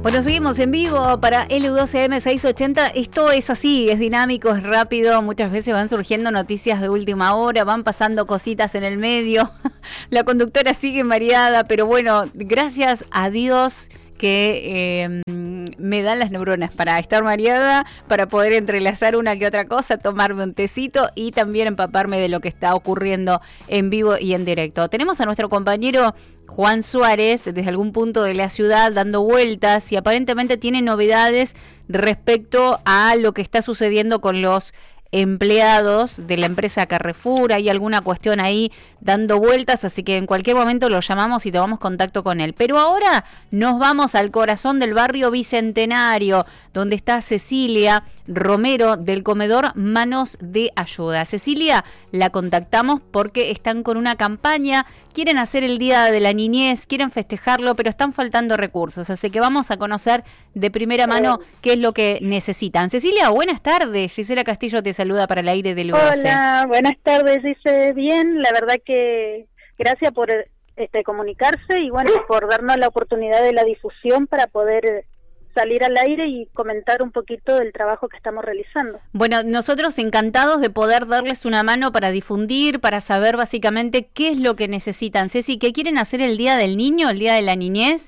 Bueno, seguimos en vivo para LU12M 680. Esto es así, es dinámico, es rápido. Muchas veces van surgiendo noticias de última hora, van pasando cositas en el medio. La conductora sigue mareada, pero bueno, gracias a Dios que me dan las neuronas para estar mareada, para poder entrelazar una que otra cosa, tomarme un tecito y también empaparme de lo que está ocurriendo en vivo y en directo. Tenemos a nuestro compañero Juan Suárez desde algún punto de la ciudad dando vueltas y aparentemente tiene novedades respecto a lo que está sucediendo con los empleados de la empresa Carrefour. Hay alguna cuestión ahí dando vueltas, así que en cualquier momento lo llamamos y tomamos contacto con él. Pero ahora nos vamos al corazón del barrio Bicentenario, donde está Cecilia Romero del comedor Manos de Ayuda. Cecilia, la contactamos porque están con una campaña, quieren hacer el Día de la Niñez, quieren festejarlo, pero están faltando recursos, así que vamos a conocer de primera mano qué es lo que necesitan. Cecilia, buenas tardes. Gisela Castillo te saluda para el aire del U12. Hola, buenas tardes, dice bien. La verdad que gracias por comunicarse y bueno, por darnos la oportunidad de la difusión para poder salir al aire y comentar un poquito del trabajo que estamos realizando. Bueno, nosotros encantados de poder darles una mano para difundir, para saber básicamente qué es lo que necesitan. Ceci, ¿qué quieren hacer el Día del Niño, el Día de la Niñez?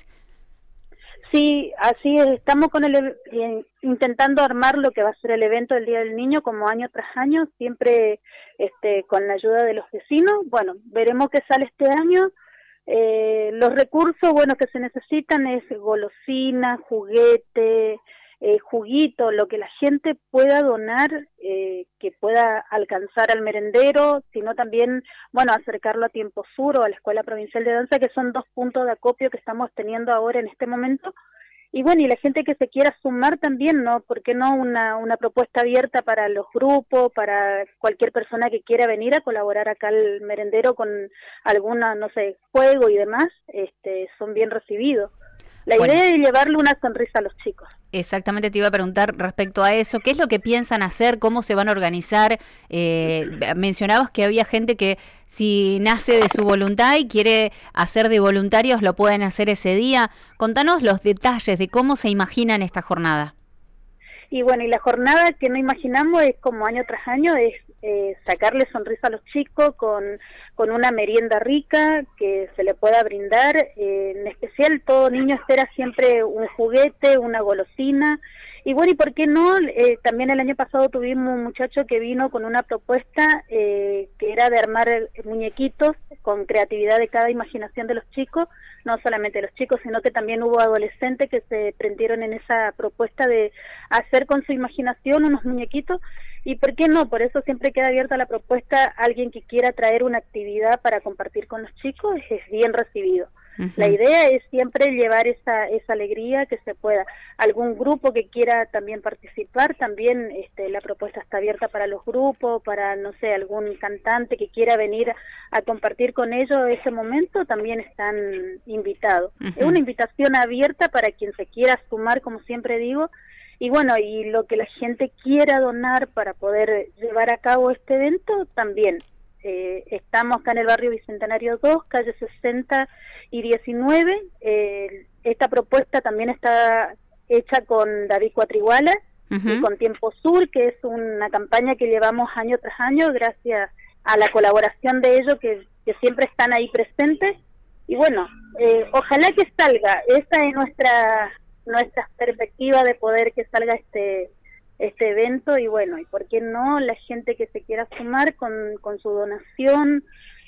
Sí, así es. Estamos con intentando armar lo que va a ser el evento del Día del Niño como año tras año, siempre con la ayuda de los vecinos. Bueno, veremos qué sale este año. Los recursos, bueno, que se necesitan es golosina, juguete, juguito, lo que la gente pueda donar, que pueda alcanzar al merendero, sino también, bueno, acercarlo a Tiempo Sur o a la Escuela Provincial de Danza, que son 2 puntos de acopio que estamos teniendo ahora en este momento. Y bueno, y la gente que se quiera sumar también, ¿no? ¿Por qué no una propuesta abierta para los grupos, para cualquier persona que quiera venir a colaborar acá al merendero con alguna, no sé, juego y demás, son bien recibidos. La idea es llevarle una sonrisa a los chicos. Exactamente, te iba a preguntar respecto a eso. ¿Qué es lo que piensan hacer? ¿Cómo se van a organizar? Mencionabas que había gente que si nace de su voluntad y quiere hacer de voluntarios, lo pueden hacer ese día. Contanos los detalles de cómo se imaginan esta jornada. Y bueno, y la jornada que no imaginamos es como año tras año, es sacarle sonrisa a los chicos con una merienda rica que se le pueda brindar. En especial, todo niño espera siempre un juguete, una golosina. Y bueno, ¿y por qué no? También el año pasado tuvimos un muchacho que vino con una propuesta que era de armar muñequitos con creatividad de cada imaginación de los chicos, no solamente de los chicos, sino que también hubo adolescentes que se prendieron en esa propuesta de hacer con su imaginación unos muñequitos. ¿Y por qué no? Por eso siempre queda abierta la propuesta. Alguien que quiera traer una actividad para compartir con los chicos es bien recibido. Uh-huh. La idea es siempre llevar esa alegría que se pueda. Algún grupo que quiera también participar, también la propuesta está abierta para los grupos, para, no sé, algún cantante que quiera venir a compartir con ellos ese momento, también están invitados. Uh-huh. Es una invitación abierta para quien se quiera sumar, como siempre digo. Y bueno, y lo que la gente quiera donar para poder llevar a cabo este evento, también. Estamos acá en el barrio Bicentenario 2, calle 60 y 19. Esta propuesta también está hecha con David Cuatriguala uh-huh. y con Tiempo Sur, que es una campaña que llevamos año tras año gracias a la colaboración de ellos que siempre están ahí presentes. Y bueno, ojalá que salga. Esa es nuestra perspectiva de poder que salga este evento. Y bueno, y por qué no la gente que se quiera sumar con su donación,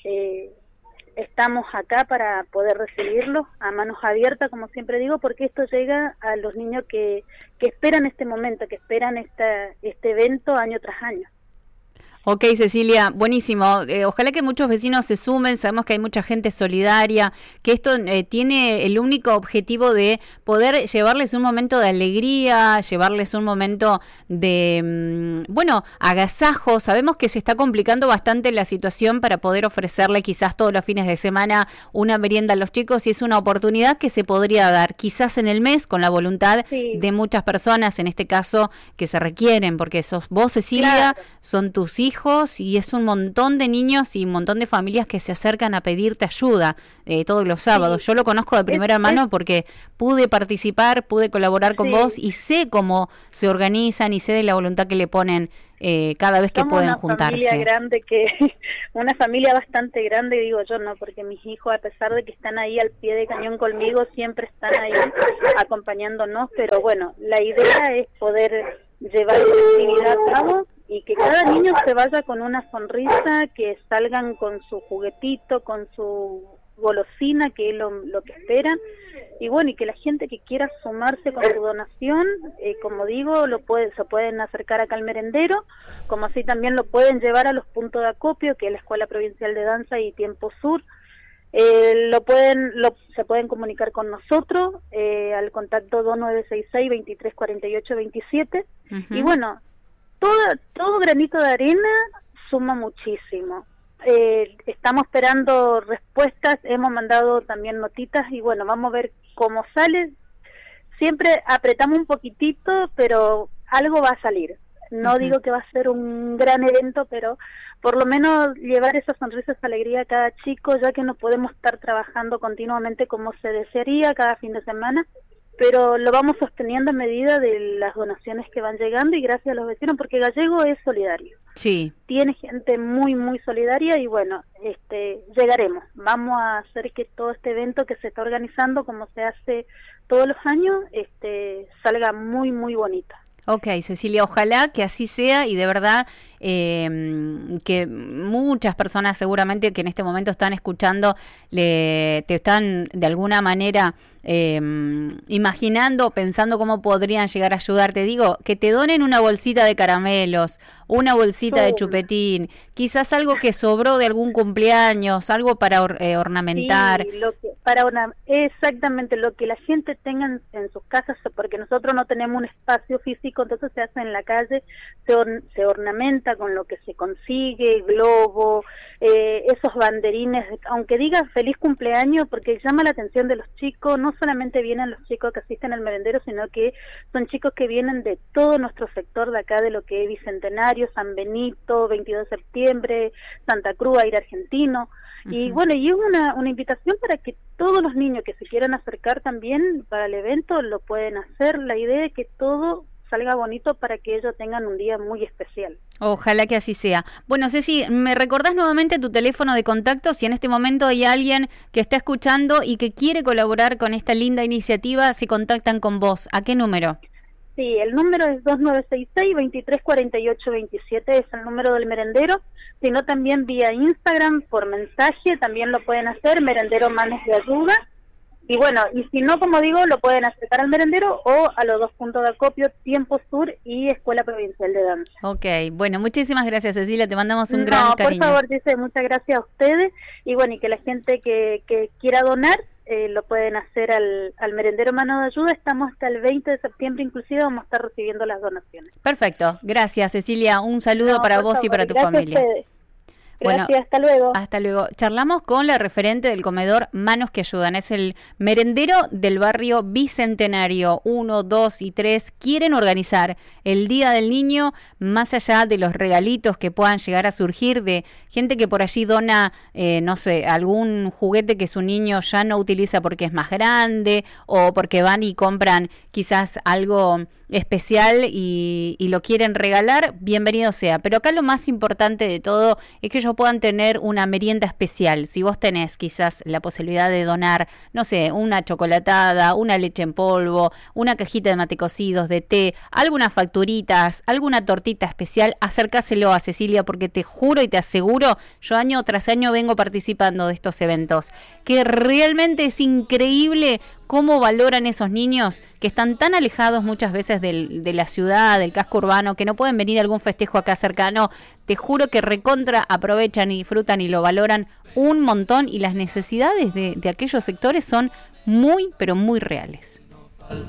estamos acá para poder recibirlo a manos abiertas, como siempre digo, porque esto llega a los niños que esperan este momento, que esperan este evento año tras año. Ok, Cecilia, buenísimo. Ojalá que muchos vecinos se sumen. Sabemos que hay mucha gente solidaria, que esto tiene el único objetivo de poder llevarles un momento de alegría, llevarles un momento de, agasajo. Sabemos que se está complicando bastante la situación para poder ofrecerle quizás todos los fines de semana una merienda a los chicos, y es una oportunidad que se podría dar quizás en el mes con la voluntad de muchas personas, en este caso, que se requieren, porque sos vos, Cecilia, claro. Son tus hijos, hijos y es un montón de niños y un montón de familias que se acercan a pedirte ayuda todos los sábados. Yo lo conozco de primera mano porque pude participar, pude colaborar con vos y sé cómo se organizan y sé de la voluntad que le ponen cada vez que pueden juntarse. Una familia bastante grande, digo yo, no, porque mis hijos, a pesar de que están ahí al pie de cañón conmigo, siempre están ahí acompañándonos, pero bueno, la idea es poder llevar la actividad a cabo y que cada niño se vaya con una sonrisa, que salgan con su juguetito, con su golosina, que es lo que esperan, y bueno, y que la gente que quiera sumarse con su donación, como digo, se pueden acercar acá al merendero, como así también lo pueden llevar a los puntos de acopio, que es la Escuela Provincial de Danza y Tiempo Sur. Se pueden comunicar con nosotros al contacto 2966-2348-27, y bueno, todo granito de arena suma muchísimo. Estamos esperando respuestas, hemos mandado también notitas y bueno, vamos a ver cómo sale. Siempre apretamos un poquitito, pero algo va a salir. No digo que va a ser un gran evento, pero por lo menos llevar esa sonrisa, esa alegría a cada chico, ya que no podemos estar trabajando continuamente como se desearía cada fin de semana, pero lo vamos sosteniendo a medida de las donaciones que van llegando y gracias a los vecinos, porque Gallego es solidario. Sí. Tiene gente muy, muy solidaria y bueno, llegaremos. Vamos a hacer que todo este evento que se está organizando, como se hace todos los años, salga muy, muy bonito. Ok, Cecilia, ojalá que así sea y de verdad que muchas personas seguramente que en este momento están escuchando te están de alguna manera imaginando, pensando cómo podrían llegar a ayudarte. Digo, que te donen una bolsita de caramelos, una bolsita de chupetín, quizás algo que sobró de algún cumpleaños, algo para ornamentar. Sí, exactamente lo que la gente tenga en sus casas, porque nosotros no tenemos un espacio físico, entonces se hace en la calle, se ornamenta con lo que se consigue, globo, esos banderines, aunque diga feliz cumpleaños, porque llama la atención de los chicos. No solamente vienen los chicos que asisten al merendero, sino que son chicos que vienen de todo nuestro sector de acá, de lo que es Bicentenario, San Benito, 22 de septiembre, Santa Cruz, Aire Argentino. Y bueno, y es una invitación para que todos los niños que se quieran acercar también para el evento lo pueden hacer. La idea es que todo salga bonito para que ellos tengan un día muy especial. Ojalá que así sea. Bueno, Ceci, ¿me recordás nuevamente tu teléfono de contacto? Si en este momento hay alguien que está escuchando y que quiere colaborar con esta linda iniciativa, se contactan con vos. ¿A qué número? Sí, el número es 2966-2348-27, es el número del merendero, sino también vía Instagram, por mensaje, también lo pueden hacer, Merendero Manos de Ayuda. Y bueno, y si no, como digo, lo pueden acercar al merendero o a los dos puntos de acopio, Tiempo Sur y Escuela Provincial de Danza. Ok, bueno, muchísimas gracias, Cecilia, te mandamos un gran cariño. Por favor, dice, muchas gracias a ustedes, y bueno, y que la gente que quiera donar, lo pueden hacer al Merendero Mano de Ayuda. Estamos hasta el 20 de septiembre, inclusive vamos a estar recibiendo las donaciones. Perfecto, gracias, Cecilia, un saludo para vos y para tu familia. Gracias, bueno, hasta luego. Hasta luego. Charlamos con la referente del comedor Manos que Ayudan. Es el merendero del barrio Bicentenario 1, 2 y 3. Quieren organizar el Día del Niño, más allá de los regalitos que puedan llegar a surgir de gente que por allí dona, no sé, algún juguete que su niño ya no utiliza porque es más grande o porque van y compran quizás algo especial y lo quieren regalar, bienvenido sea. Pero acá lo más importante de todo es que ellos puedan tener una merienda especial. Si vos tenés quizás la posibilidad de donar, no sé, una chocolatada, una leche en polvo, una cajita de mate cocidos, de té, algunas facturitas, alguna tortita especial, acércaselo a Cecilia, porque te juro y te aseguro, yo año tras año vengo participando de estos eventos, que realmente es increíble cómo valoran esos niños que están tan alejados muchas veces de la ciudad, del casco urbano, que no pueden venir a algún festejo acá cercano. Te juro que recontra aprovechan y disfrutan y lo valoran un montón, y las necesidades de aquellos sectores son muy, pero muy reales.